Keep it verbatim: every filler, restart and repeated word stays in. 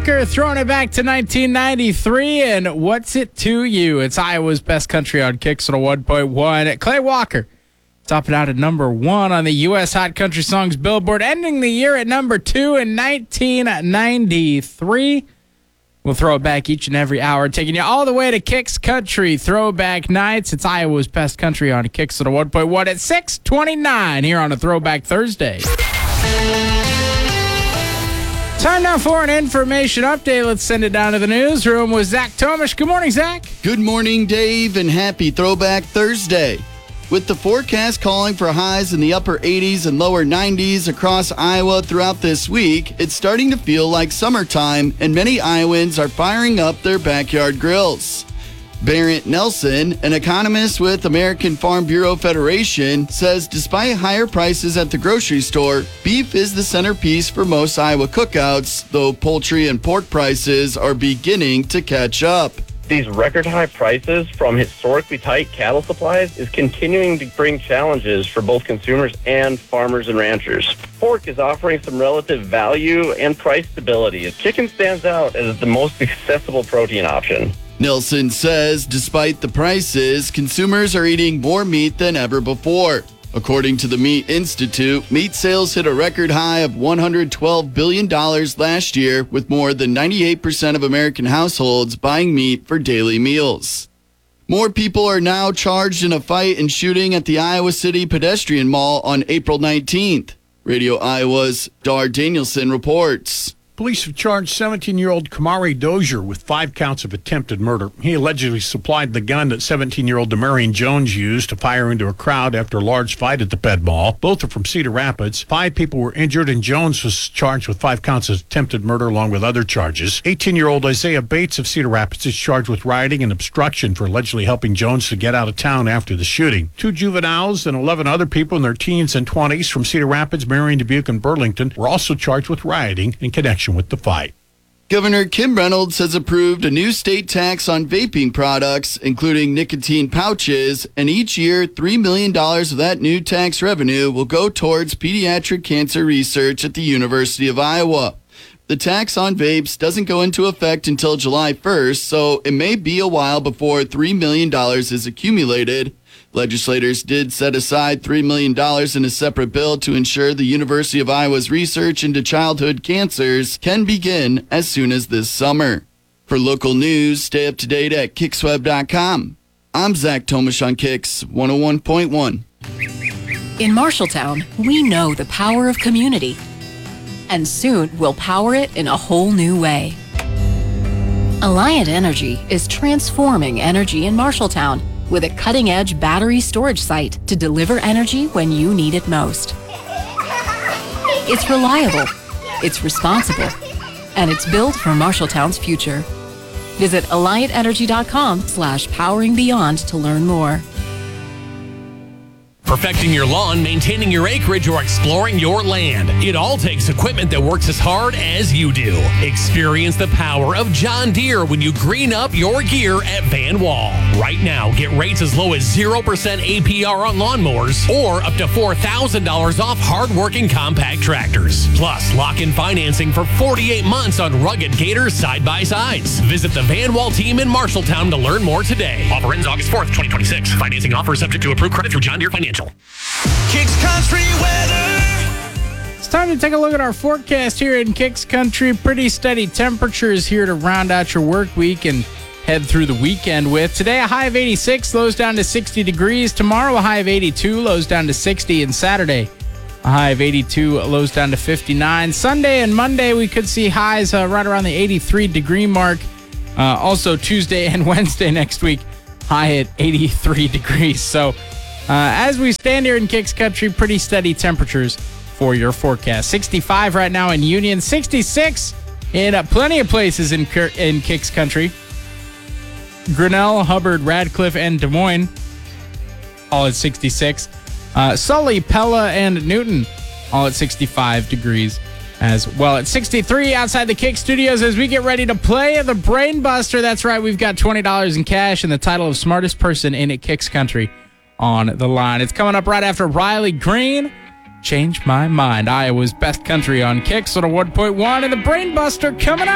Walker throwing it back to nineteen ninety-three, and what's it to you? It's Iowa's Best Country on Kicks one oh one point one. Clay Walker topping out at number one on the U S Hot Country Songs Billboard, ending the year at number two in nineteen ninety-three. We'll throw it back each and every hour, taking you all the way to Kicks Country Throwback Nights. It's Iowa's Best Country on Kicks one oh one point one at six twenty-nine here on a Throwback Thursday. Time now for an information update. Let's send it down to the newsroom with Zach Tomish. Good morning, Zach. Good morning, Dave, and happy Throwback Thursday. With the forecast calling for highs in the upper eighties and lower nineties across Iowa throughout this week, it's starting to feel like summertime, and many Iowans are firing up their backyard grills. Barrett Nelson, an economist with American Farm Bureau Federation, says despite higher prices at the grocery store, beef is the centerpiece for most Iowa cookouts, though poultry and pork prices are beginning to catch up. These record high prices from historically tight cattle supplies is continuing to bring challenges for both consumers and farmers and ranchers. Pork is offering some relative value and price stability. Chicken stands out as the most accessible protein option. Nelson says despite the prices, consumers are eating more meat than ever before. According to the Meat Institute, meat sales hit a record high of one hundred twelve billion dollars last year, with more than ninety-eight percent of American households buying meat for daily meals. More people are now charged in a fight and shooting at the Iowa City Pedestrian Mall on April nineteenth. Radio Iowa's Dar Danielson reports. Police have charged seventeen-year-old Kamari Dozier with five counts of attempted murder. He allegedly supplied the gun that seventeen-year-old Demarion Jones used to fire into a crowd after a large fight at the Ped Mall. Both are from Cedar Rapids. Five people were injured, and Jones was charged with five counts of attempted murder along with other charges. eighteen-year-old Isaiah Bates of Cedar Rapids is charged with rioting and obstruction for allegedly helping Jones to get out of town after the shooting. Two juveniles and eleven other people in their teens and twenties from Cedar Rapids, Marion, Dubuque, and Burlington were also charged with rioting in connection with the fight. Governor Kim Reynolds has approved a new state tax on vaping products, including nicotine pouches, and each year, three million dollars of that new tax revenue will go towards pediatric cancer research at the University of Iowa. The tax on vapes doesn't go into effect until July first, so it may be a while before three million dollars is accumulated. Legislators did set aside three million dollars in a separate bill to ensure the University of Iowa's research into childhood cancers can begin as soon as this summer. For local news, stay up to date at kicks web dot com. I'm Zach Tomish on Kicks one oh one point one. In Marshalltown, we know the power of community. And soon we'll power it in a whole new way. Alliant Energy is transforming energy in Marshalltown with a cutting-edge battery storage site to deliver energy when you need it most. It's reliable, it's responsible, and it's built for Marshalltown's future. Visit alliant energy dot com slash powering beyond to learn more. Perfecting your lawn, maintaining your acreage, or exploring your land. It all takes equipment that works as hard as you do. Experience the power of John Deere when you green up your gear at Van Wall. Right now, get rates as low as zero percent A P R on lawnmowers or up to four thousand dollars off hard-working compact tractors. Plus, lock in financing for forty-eight months on rugged Gator side-by-sides. Visit the Van Wall team in Marshalltown to learn more today. Offer ends August fourth, twenty twenty-six. Financing offer subject to approved credit through John Deere Financial. Kicks Country weather. It's time to take a look at our forecast here in Kicks Country. Pretty steady temperatures here to round out your work week and head through the weekend with. Today, a high of eighty-six, lows down to sixty degrees. Tomorrow, a high of eighty-two, lows down to sixty. And Saturday, a high of eighty-two, lows down to fifty-nine. Sunday and Monday, we could see highs uh, right around the eighty-three degree mark. Uh, also, Tuesday and Wednesday next week, high at eighty-three degrees. So, Uh, as we stand here in Kicks Country, pretty steady temperatures for your forecast. sixty-five right now in Union, sixty-six in uh, plenty of places in in Kicks Country. Grinnell, Hubbard, Radcliffe, and Des Moines, all at sixty-six. Uh, Sully, Pella, and Newton, all at sixty-five degrees as well. At sixty-three outside the Kick Studios as we get ready to play the Brain Buster. That's right, we've got twenty dollars in cash and the title of Smartest Person in at Kicks Country on the line. It's coming up right after Riley Green, Change My Mind. Iowa's Best Country on Kicks on a one point one, and the Brain Buster coming up.